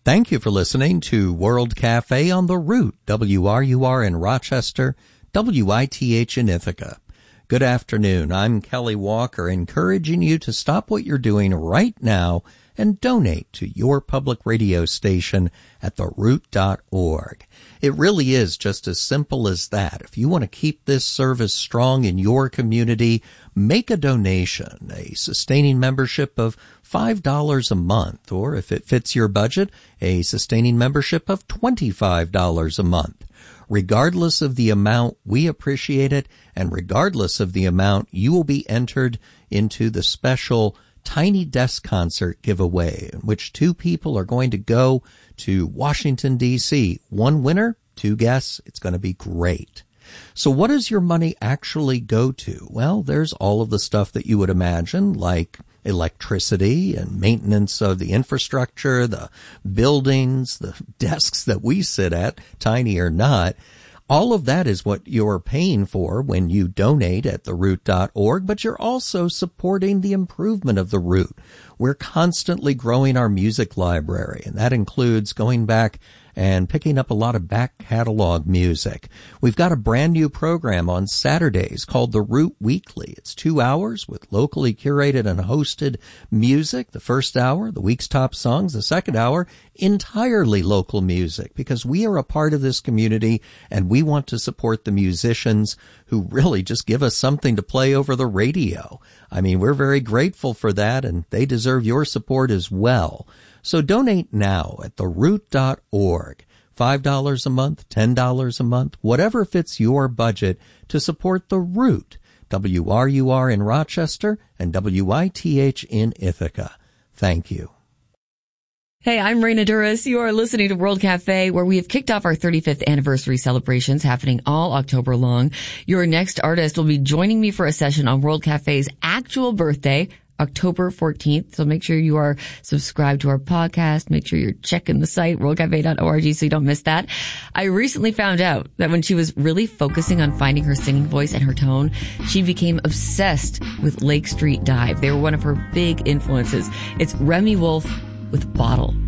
Thank you for listening to World Cafe on the Root, WRUR in Rochester, WITH in Ithaca. Good afternoon. I'm Kelly Walker, encouraging you to stop what you're doing right now and donate to your public radio station at theroot.org. It really is just as simple as that. If you want to keep this service strong in your community, make a donation, a sustaining membership of $5 a month, or if it fits your budget, a sustaining membership of $25 a month. Regardless of the amount, we appreciate it, and regardless of the amount, you will be entered into the special Tiny Desk Concert giveaway, in which 2 people are going to go to Washington, D.C. 1 winner, 2 guests. It's going to be great. So what does your money actually go to? Well, there's all of the stuff that you would imagine, like electricity and maintenance of the infrastructure, the buildings, the desks that we sit at, tiny or not. All of that is what you're paying for when you donate at theroot.org, but you're also supporting the improvement of the Root. We're constantly growing our music library, and that includes going back and picking up a lot of back catalog music. We've got a brand new program on Saturdays called The Root Weekly. It's 2 hours with locally curated and hosted music. The first hour, the week's top songs. The second hour, entirely local music, because we are a part of this community and we want to support the musicians who really just give us something to play over the radio. I mean, we're very grateful for that, and they deserve your support as well. So donate now at theroot.org. $5 a month, $10 a month, whatever fits your budget to support the Root, WRUR in Rochester and WITH in Ithaca. Thank you. Hey, I'm Raina Duras. You are listening to World Cafe, where we have kicked off our 35th anniversary celebrations happening all October long. Your next artist will be joining me for a session on World Cafe's actual birthday, October 14th. So make sure you are subscribed to our podcast. Make sure you're checking the site, worldcafe.org, so you don't miss that. I recently found out that when she was really focusing on finding her singing voice and her tone, she became obsessed with Lake Street Dive. They were one of her big influences. It's Remi Wolf with Bottle.